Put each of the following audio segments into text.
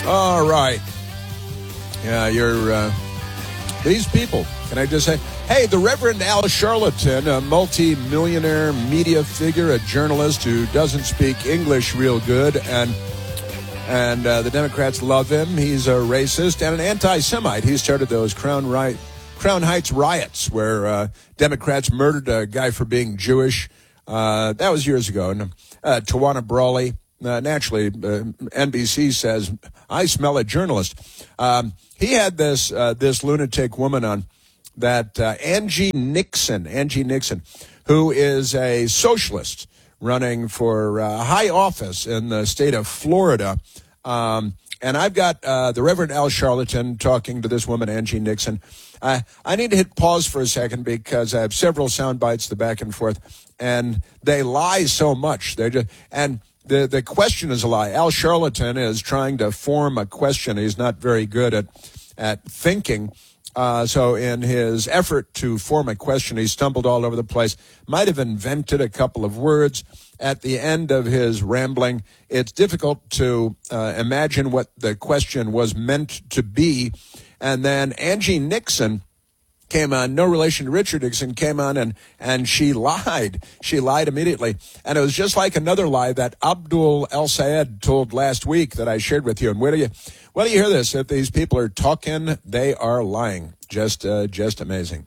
All right. Yeah, you're these people. Can I just say, hey, the Reverend Al Sharpton, a multi-millionaire media figure, a journalist who doesn't speak English real good, and the Democrats love him. He's a racist and an anti-Semite. He started those Crown Heights riots where Democrats murdered a guy for being Jewish. That was years ago. And Tawana Brawley, naturally, NBC says, I smell a journalist. He had this lunatic woman on, that Angie Nixon, who is a socialist running for high office in the state of Florida. And I've got the Reverend Al Sharpton talking to this woman, Angie Nixon. I need to hit pause for a second because I have several sound bites, the back and forth, and they lie so much. They're just, and the question is a lie. Al Sharpton is trying to form a question. He's not very good at thinking. So in his effort to form a question, he stumbled all over the place, might have invented a couple of words. At the end of his rambling, it's difficult to imagine what the question was meant to be. And then Angie Nixon came on, no relation to Richard Nixon, came on and she lied. She lied immediately. And it was just like another lie that Abdul El Sayed told last week that I shared with you. And where do you hear this? If these people are talking, they are lying. Just amazing.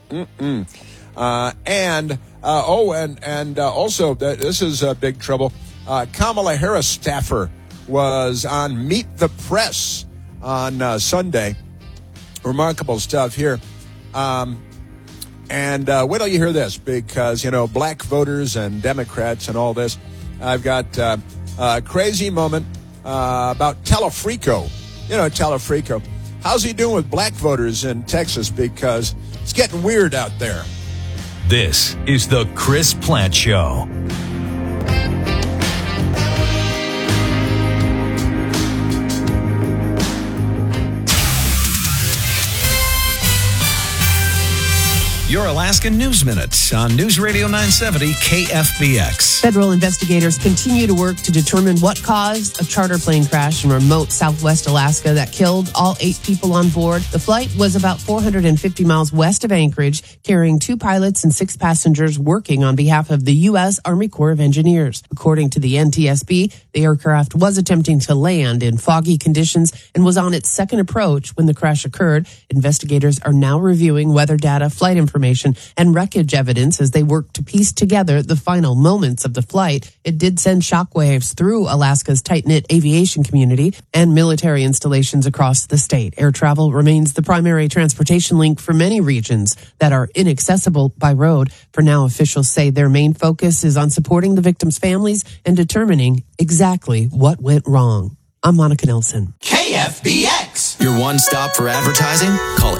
Also, this is big trouble. Kamala Harris staffer was on Meet the Press on Sunday. Remarkable stuff here. Wait till you hear this, because, black voters and Democrats and all this. I've got a crazy moment about Telefrico. Telefrico. How's he doing with black voters in Texas? Because it's getting weird out there. This is the Chris Plante Show. Your Alaskan News Minute on News Radio 970 KFBX. Federal investigators continue to work to determine what caused a charter plane crash in remote southwest Alaska that killed all 8 people on board. The flight was about 450 miles west of Anchorage, carrying 2 pilots and 6 passengers working on behalf of the U.S. Army Corps of Engineers. According to the NTSB, the aircraft was attempting to land in foggy conditions and was on its second approach when the crash occurred. Investigators are now reviewing weather data, flight information, and wreckage evidence as they work to piece together the final moments of the flight. It did send shockwaves through Alaska's tight-knit aviation community and military installations across the state. Air travel remains the primary transportation link for many regions that are inaccessible by road. For now, officials say their main focus is on supporting the victims' families and determining exactly what went wrong. I'm Monica Nelson. KFBX. Your one stop for advertising? Call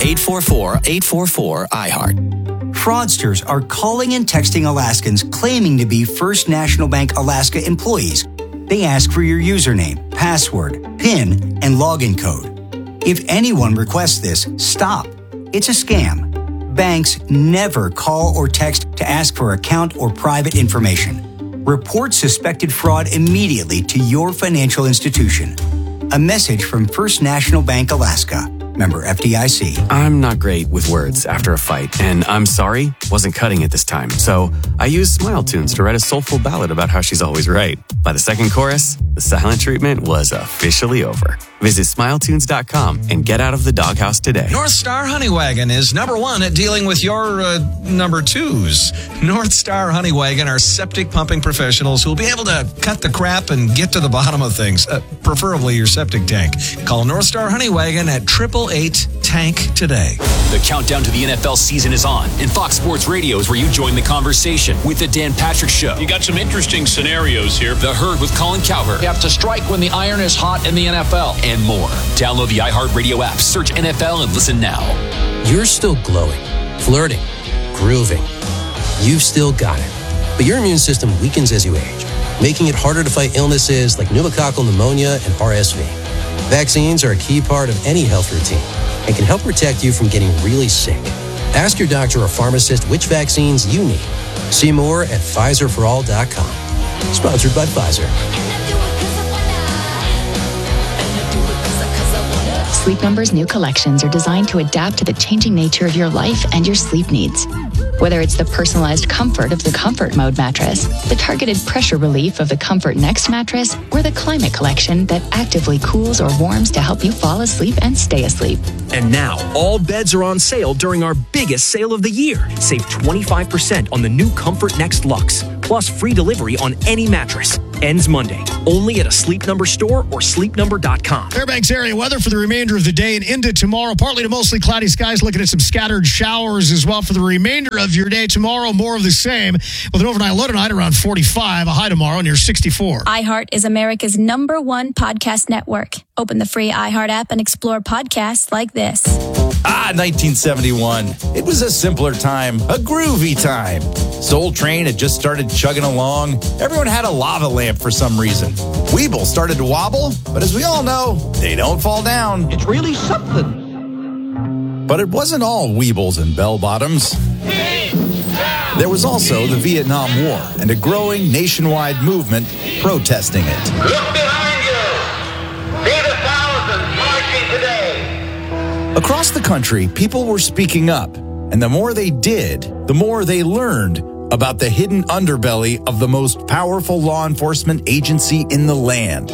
844-844-iHeart. Fraudsters are calling and texting Alaskans claiming to be First National Bank Alaska employees. They ask for your username, password, PIN, and login code. If anyone requests this, stop. It's a scam. Banks never call or text to ask for account or private information. Report suspected fraud immediately to your financial institution. A message from First National Bank Alaska. Member FDIC. I'm not great with words after a fight, and I'm sorry wasn't cutting it this time. So I used Smile Tunes to write a soulful ballad about how she's always right. By the second chorus, the silent treatment was officially over. Visit SmileTunes.com and get out of the doghouse today. North Star Honey Wagon is number 1 at dealing with your number 2s. North Star Honey Wagon are septic pumping professionals who will be able to cut the crap and get to the bottom of things, preferably your septic tank. Call North Star Honey Wagon at 888-TANK today. The countdown to the NFL season is on, and Fox Sports Radio is where you join the conversation with the Dan Patrick Show. You got some interesting scenarios here. The Herd with Colin Cowherd. You have to strike when the iron is hot in the NFL. And more. Download the iHeartRadio app, search NFL, and listen now. You're still glowing, flirting, grooving. You've still got it. But your immune system weakens as you age, making it harder to fight illnesses like pneumococcal pneumonia and RSV. Vaccines are a key part of any health routine and can help protect you from getting really sick. Ask your doctor or pharmacist which vaccines you need. See more at Pfizerforall.com. Sponsored by Pfizer. Sleep Number's new collections are designed to adapt to the changing nature of your life and your sleep needs. Whether it's the personalized comfort of the Comfort Mode mattress, the targeted pressure relief of the Comfort Next mattress, or the Climate Collection that actively cools or warms to help you fall asleep and stay asleep. And now, all beds are on sale during our biggest sale of the year. Save 25% on the new Comfort Next Luxe, plus free delivery on any mattress. Ends Monday. Only at a Sleep Number store or sleepnumber.com. Fairbanks area weather for the remainder of the day and into tomorrow. Partly to mostly cloudy skies, looking at some scattered showers as well for the remainder of your day. Tomorrow, more of the same, with an overnight low tonight around 45, a high tomorrow near 64. iHeart is America's #1 podcast network. Open the free iHeart app and explore podcasts like this. 1971. It was a simpler time, a groovy time. Soul Train had just started chugging along. Everyone had a lava lamp for some reason. Weeble started to wobble, but as we all know, they don't fall down. It's really something. But it wasn't all Weebles and bell-bottoms. There was also the Vietnam War and a growing nationwide movement protesting it. Look behind you. See the thousands marching today. Across the country, people were speaking up, and the more they did, the more they learned about the hidden underbelly of the most powerful law enforcement agency in the land.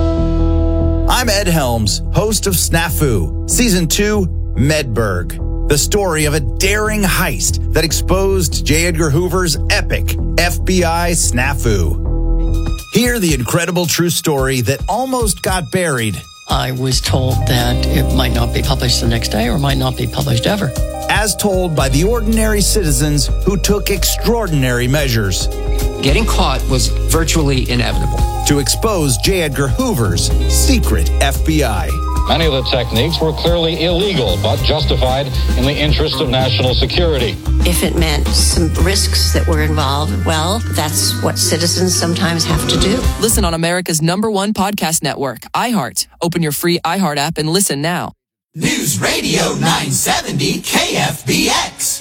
I'm Ed Helms, host of Snafu, Season 2, Medberg, the story of a daring heist that exposed J. Edgar Hoover's epic FBI snafu. Hear the incredible true story that almost got buried. I was told that it might not be published the next day or might not be published ever. As told by the ordinary citizens who took extraordinary measures. Getting caught was virtually inevitable. To expose J. Edgar Hoover's secret FBI. Many of the techniques were clearly illegal, but justified in the interest of national security. If it meant some risks that were involved, well, that's what citizens sometimes have to do. Listen on America's #1 podcast network, iHeart. Open your free iHeart app and listen now. News Radio 970 KFBX.